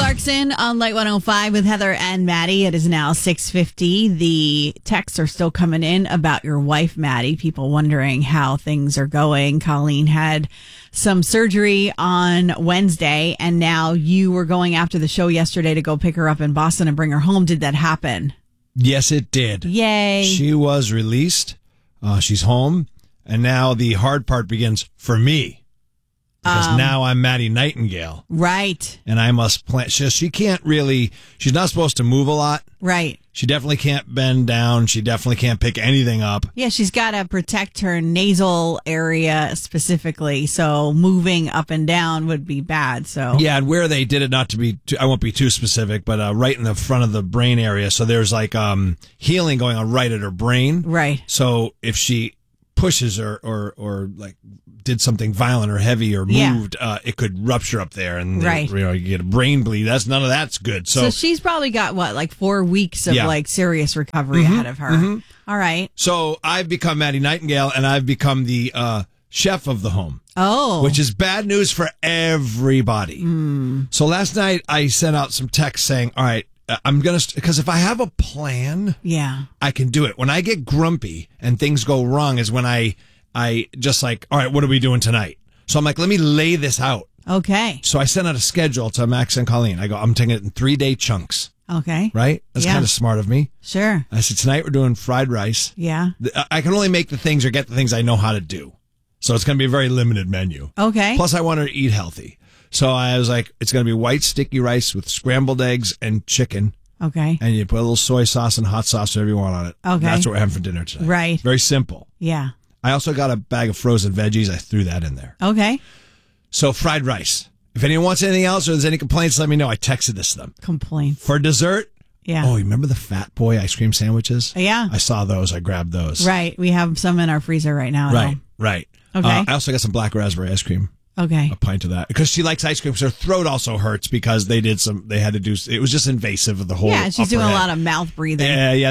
Clarkson on Light 105 with Heather and Maddie. It is now 6:50. The texts are still coming in about your wife, Maddie. People wondering how things are going. Colleen had some surgery on Wednesday, and now you were going after the show yesterday to go pick her up in Boston and bring her home. Did that happen? Yes, it did. Yay. She was released. She's home. And now the hard part begins for me. Because now I'm Maddie Nightingale. Right. And I must plan. She can't really, she's not supposed to move a lot. Right. She definitely can't bend down. She definitely can't pick anything up. Yeah, she's got to protect her nasal area specifically. So moving up and down would be bad. So yeah, and where they did it, not to be, I won't be too specific, but right in the front of the brain area. So there's like healing going on right at her brain. Right. So if she pushes or like did something violent or heavy or moved, it could rupture up there, and right. You get a brain bleed. None of that's good. So she's probably got like 4 weeks of like serious recovery ahead of her. Mm-hmm. All right. So I've become Maddie Nightingale, and I've become the chef of the home. Oh, which is bad news for everybody. So last night I sent out some texts saying, "All right, I'm going to, because if I have a plan, I can do it. When I get grumpy and things go wrong is when I just like, all right, what are we doing tonight?" So I'm like, let me lay this out. Okay. So I sent out a schedule to Max and Colleen. I go, I'm taking it in 3-day chunks. Okay. Right? That's kind of smart of me. Sure. I said, tonight we're doing fried rice. Yeah. I can only make the things or get the things I know how to do. So it's going to be a very limited menu. Okay. Plus I want her to eat healthy. So I was like, it's going to be white sticky rice with scrambled eggs and chicken. Okay. And you put a little soy sauce and hot sauce, whatever you want on it. Okay. That's what we're having for dinner tonight. Right. Very simple. Yeah. I also got a bag of frozen veggies. I threw that in there. Okay. So fried rice. If anyone wants anything else or there's any complaints, let me know. I texted this to them. Complaints. For dessert. Yeah. Oh, you remember the Fat Boy ice cream sandwiches? Yeah. I saw those. I grabbed those. Right. We have some in our freezer right now. Right. Okay. I also got some black raspberry ice cream. Okay. A pint of that. Because she likes ice cream. So her throat also hurts because they had to do, it was just invasive of the whole. Yeah, she's doing head. a lot of mouth breathing.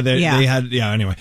Anyway.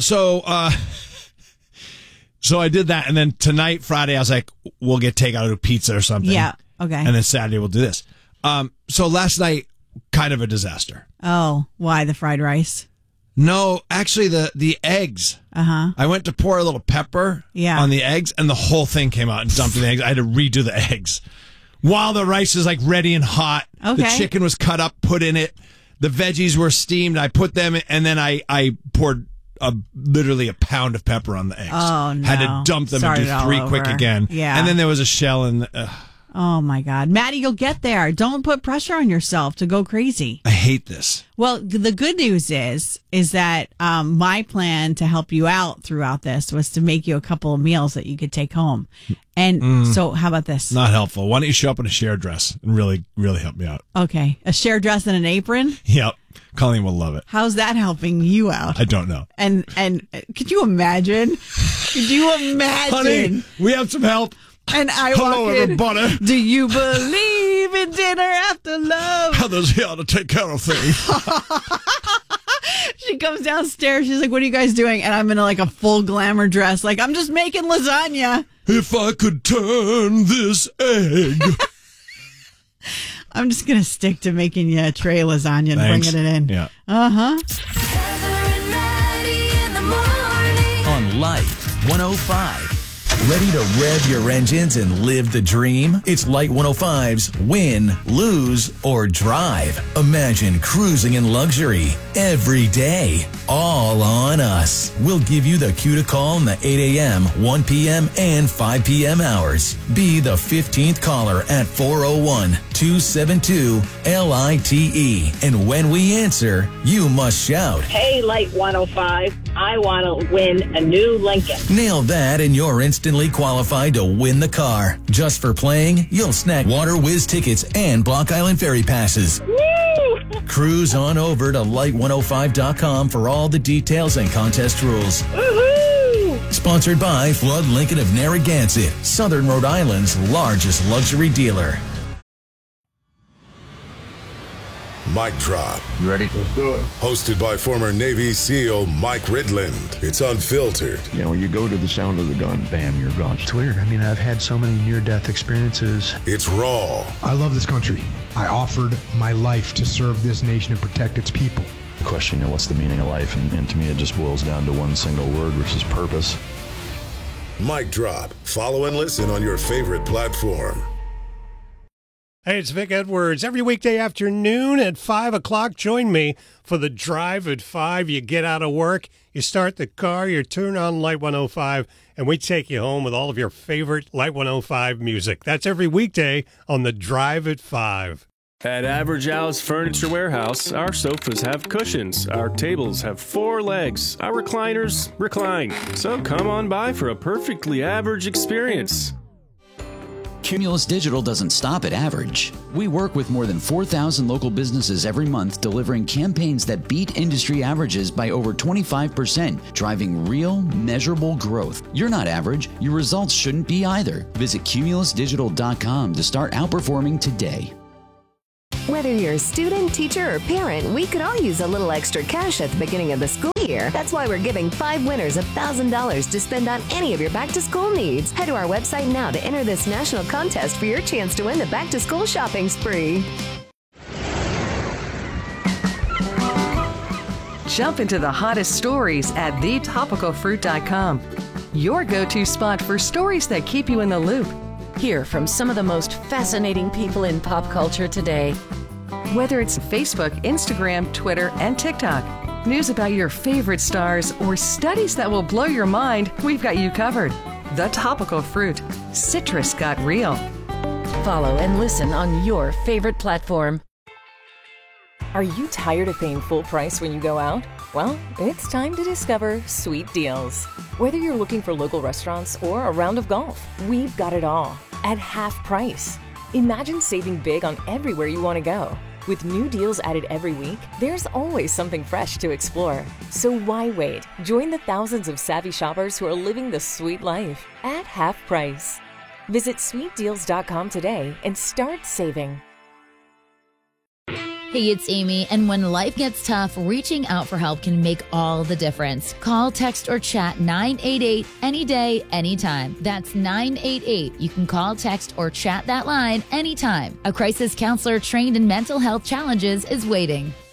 So I did that. And then tonight, Friday, I was like, we'll get takeout or pizza or something. Yeah. Okay. And then Saturday, we'll do this. So last night, kind of a disaster. Oh, why the fried rice? No, actually, the eggs. Uh-huh. I went to pour a little pepper on the eggs, and the whole thing came out and dumped in the eggs. I had to redo the eggs. While the rice is like ready and hot, the chicken was cut up, put in it. The veggies were steamed. I put them in, and then I poured literally a pound of pepper on the eggs. Oh, no. Had to dump them and do 3 quick again. Yeah. And then there was a shell and... Oh, my God. Maddie, you'll get there. Don't put pressure on yourself to go crazy. I hate this. Well, the good news is that my plan to help you out throughout this was to make you a couple of meals that you could take home. And so how about this? Not helpful. Why don't you show up in a shared dress and really, really help me out? Okay. A shared dress and an apron? Yep. Colleen will love it. How's that helping you out? I don't know. And could you imagine? Honey, we have some help. And I Hello, walk in, everybody. Do you believe in dinner after love? Heather's here to take care of things. She comes downstairs. She's like, what are you guys doing? And I'm in like a full glamour dress. Like, I'm just making lasagna. If I could turn this egg. I'm just going to stick to making you a tray of lasagna and bringing it in. Yeah. Uh-huh. Heather and Maddie in the morning. On Light 105. Ready to rev your engines and live the dream? It's Light 105's Win, Lose, or Drive. Imagine cruising in luxury every day. All on us. We'll give you the cue to call in the 8 a.m., 1 p.m., and 5 p.m. hours. Be the 15th caller at 401-272-LITE. And when we answer, you must shout, Hey, Light 105, I want to win a new Lincoln. Nail that and you're instantly qualified to win the car. Just for playing, you'll snack Water Whiz tickets and Block Island Ferry passes. Woo! Cruise on over to light105.com for all the details and contest rules. Woohoo! Sponsored by Flood Lincoln of Narragansett, Southern Rhode Island's largest luxury dealer. Mic Drop. You ready? Let's do it. Hosted by former Navy SEAL Mike Ridland. It's unfiltered. You know, you go to the sound of the gun, bam, you're gone. It's weird. I mean, I've had so many near-death experiences. It's raw. I love this country. I offered my life to serve this nation and protect its people. Question, what's the meaning of life? And to me, it just boils down to one single word, which is purpose. Mic drop. Follow and listen on your favorite platform. Hey, it's Vic Edwards. Every weekday afternoon at 5 o'clock, join me for the Drive at 5. You get out of work, you start the car, you turn on Light 105, and we take you home with all of your favorite Light 105 music. That's every weekday on the Drive at 5. At Average Al's Furniture Warehouse, our sofas have cushions, our tables have 4 legs, our recliners recline. So come on by for a perfectly average experience. Cumulus Digital doesn't stop at average. We work with more than 4,000 local businesses every month, delivering campaigns that beat industry averages by over 25%, driving real, measurable growth. You're not average. Your results shouldn't be either. Visit cumulusdigital.com to start outperforming today. Whether you're a student, teacher, or parent, we could all use a little extra cash at the beginning of the school year. That's why we're giving 5 winners $1,000 to spend on any of your back-to-school needs. Head to our website now to enter this national contest for your chance to win the back-to-school shopping spree. Jump into the hottest stories at thetopicalfruit.com. Your go-to spot for stories that keep you in the loop. Hear from some of the most fascinating people in pop culture today. Whether it's Facebook, Instagram, Twitter, and TikTok, news about your favorite stars, or studies that will blow your mind, we've got you covered. The Topical Fruit. Citrus got real. Follow and listen on your favorite platform. Are you tired of paying full price when you go out? Well, it's time to discover Sweet Deals. Whether you're looking for local restaurants or a round of golf, we've got it all at half price. Imagine saving big on everywhere you want to go. With new deals added every week, there's always something fresh to explore. So why wait? Join the thousands of savvy shoppers who are living the sweet life at half price. Visit sweetdeals.com today and start saving. Hey, it's Amy, and when life gets tough, reaching out for help can make all the difference. Call, text, or chat 988 any day, anytime. That's 988. You can call, text, or chat that line anytime. A crisis counselor trained in mental health challenges is waiting.